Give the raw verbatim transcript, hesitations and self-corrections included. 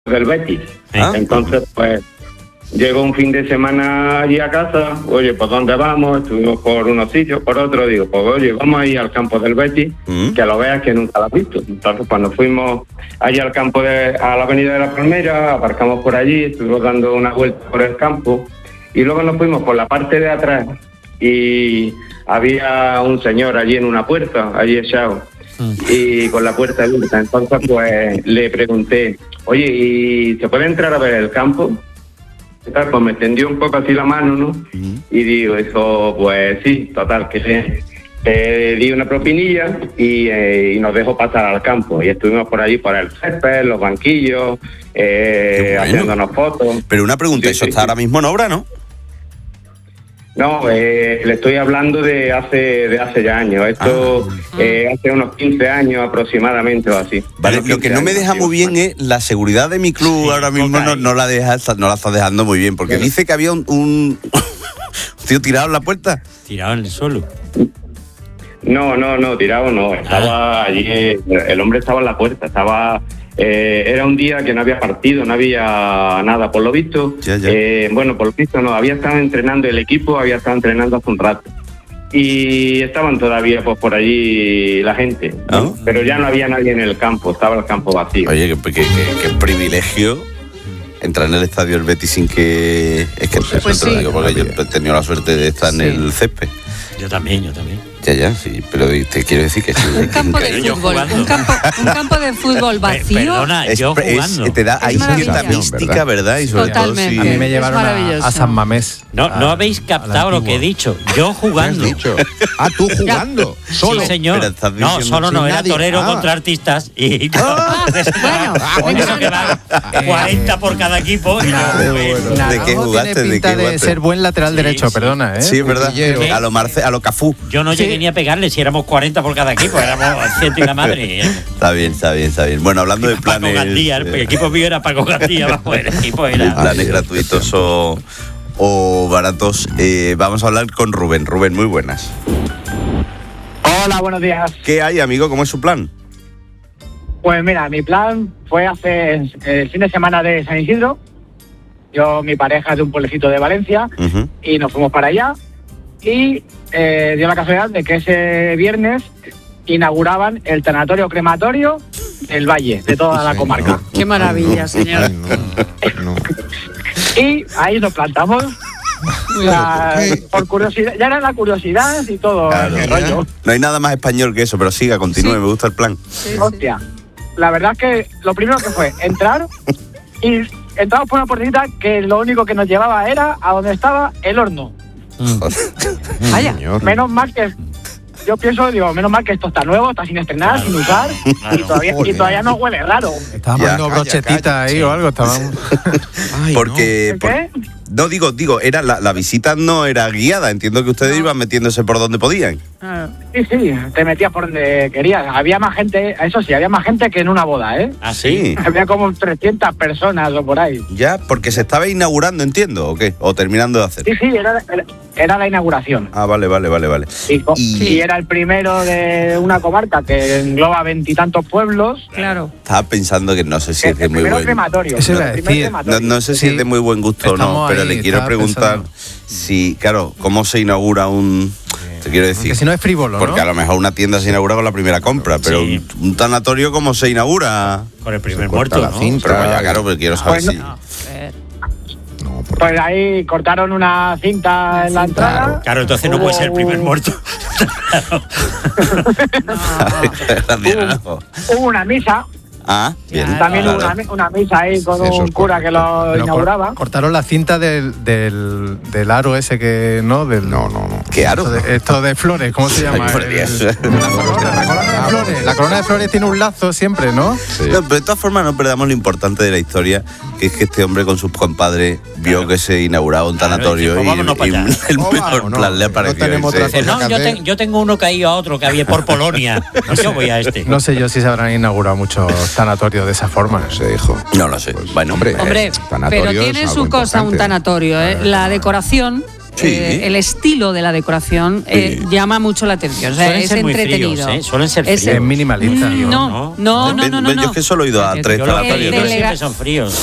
del Betis. ¿Ah? Entonces, pues, llego un fin de semana allí a casa, oye, ¿por dónde vamos? Estuvimos por unos sitios, por otros, digo, pues oye, vamos a ir al campo del Betis, ¿Mm? que lo veas que nunca lo has visto. Entonces, cuando fuimos allí al campo, de, a la avenida de la Palmera, aparcamos por allí, estuvimos dando una vuelta por el campo, y luego nos fuimos por la parte de atrás, y había un señor allí en una puerta, allí echado, y con la puerta abierta. Entonces, pues, le pregunté, oye, ¿y se puede entrar a ver el campo? Pues me tendió un poco así la mano, ¿no? Uh-huh. Y digo, eso, pues sí, total, que le, le di una propinilla y, eh, y nos dejó pasar al campo. Y estuvimos por allí, por el césped, los banquillos, eh, bueno. haciéndonos fotos. Pero una pregunta, sí, eso sí, está sí. ahora mismo en obra, ¿no? No, eh, le estoy hablando de hace de hace ya años. Esto ah. eh, hace unos quince años aproximadamente o así. Vale, lo que no me deja muy bien es la seguridad de mi club. Sí, ahora mismo no, no la deja, no la está dejando muy bien, porque claro. dice que había un, un tío tirado en la puerta. Tirado en el suelo. No, no, no, tirado no. Estaba ah. allí, el hombre estaba en la puerta, estaba... Eh, era un día que no había partido, no había nada, por lo visto. Ya, ya. Eh, bueno, por lo visto no, había estado entrenando el equipo, había estado entrenando hace un rato. Y estaban todavía pues por allí la gente, ¿no? ¿No? Pero ya no había nadie en el campo, estaba el campo vacío. Oye, qué, qué, qué, qué privilegio entrar en el estadio del Betis sin que... Es que pues, pues sí. digo, porque yo he tenido la suerte de estar sí. en el césped. Yo también, yo también. Ya, ya, sí, pero te quiero decir que sí. Un campo de fútbol, un campo, un campo de fútbol vacío. Perdona, es, yo jugando. Es, te da ahí cierta mística, ¿verdad? Y sobre Totalmente. todo, sí. A mí me llevaron a, a San Mamés. No, no habéis captado lo que he dicho. Yo jugando. ¿Qué has dicho? Ah, tú jugando. ¿Solo? Sí, señor. No, solo no, era nadie. torero ah. contra artistas. Y yo, ah, bueno, eso que van cuarenta por cada equipo. Y nah, yo, bueno. ¿De qué jugaste? Tiene pinta ¿De qué de ser buen lateral sí, derecho, sí. perdona, ¿eh? Sí, es verdad. A lo Marce, a lo Cafú. Yo no llegué ni a pegarle si éramos cuarenta por cada equipo, éramos ciento y la madre. Está bien, está bien, está bien. Bueno, hablando de planes... Paco Gandía, el eh, equipo mío era Paco Gandía, bajo el equipo era... Planes gratuitos o, o baratos. Eh, vamos a hablar con Rubén. Rubén, muy buenas. Hola, buenos días. ¿Qué hay, amigo? ¿Cómo es su plan? Pues mira, mi plan fue hace el fin de semana de San Isidro. Yo, mi pareja es de un pueblecito de Valencia, uh-huh. y nos fuimos para allá. Y eh, dio la casualidad de que ese viernes inauguraban el tanatorio crematorio del Valle, de toda la comarca. Qué maravilla, señor. Ay, no, no. Y ahí nos plantamos. La, por curiosidad, ya era la curiosidad y todo, claro, el rollo. No hay nada más español que eso, pero siga, continúe, sí. me gusta el plan. Sí, Hostia, sí. La verdad es que lo primero que fue entrar y entramos por una puertita que lo único que nos llevaba era a donde estaba el horno. Vaya, menos mal que yo pienso, digo, menos mal que esto está nuevo, está sin estrenar, claro, sin usar, claro, y todavía y todavía no huele raro. Estábamos dando brochetita ahí sí. o algo, estaban. Ay, porque no. ¿Qué? Por, no digo, digo, era la, la visita no era guiada, entiendo que ustedes no. iban metiéndose por donde podían. Sí, sí, te metías por donde querías. Había más gente, eso sí, había más gente que en una boda, ¿eh? Ah, sí. Había como trescientas personas o por ahí. Ya, porque se estaba inaugurando, entiendo, ¿o qué? O terminando de hacer. Sí, sí, era, era, era la inauguración. Ah, vale, vale, vale, vale. Y, y... y era el primero de una comarca que engloba veintitantos pueblos. Claro. Estaba pensando que no sé si el, es de muy buen... crematorio. Eso no, el primer crematorio. No, no sé si sí. es de muy buen gusto o no, pero ahí, le quiero preguntar pensando. si, claro, ¿cómo se inaugura un...? Te quiero decir. Porque si no es frívolo, Porque ¿no? a lo mejor una tienda se inaugura con la primera compra, pero sí. un, un tanatorio, ¿cómo se inaugura? Con el primer muerto, la ¿no? Cinta, pero ya, claro, pero quiero saber pues si... No, no, pues ahí cortaron una cinta en la entrada. Claro, claro entonces no puede ser el primer muerto. no. hubo, hubo una misa. Ah, bien. También claro. hubo una, una misa ahí con Eso un cura que lo Pero inauguraba. Cortaron la cinta del, del, del aro ese que... No, del, no, no, no. ¿Qué aro? Esto de, esto de flores, ¿cómo se llama? Ay, el, el, la, corona, la corona de flores. La corona de flores tiene un lazo siempre, ¿no? Sí. No, pero de todas formas no perdamos lo importante de la historia, que es que este hombre con sus compadres vio claro. que se inauguraba un tanatorio claro, y, y, y el oh, mejor no, plan no, le apareció. No, ese. no yo, te, yo tengo uno que ha ido a otro, que había por Polonia. No sé, yo voy a este. No sé yo si se habrán inaugurado muchos tanatorios de esa forma. No sé, hijo. No lo sé. Pues, bueno, hombre, hombre pero tiene su cosa un tanatorio, ¿eh? La decoración Sí. eh, el estilo de la decoración eh, Sí. llama mucho la atención. O sea, Suelen es ser muy entretenido. fríos, ¿eh? Suelen ser Es- fríos. Es minimalista. No, no, no, no, no, no. Yo es que solo he ido a Yo tres los El instalatorios. películas delega- siempre son fríos.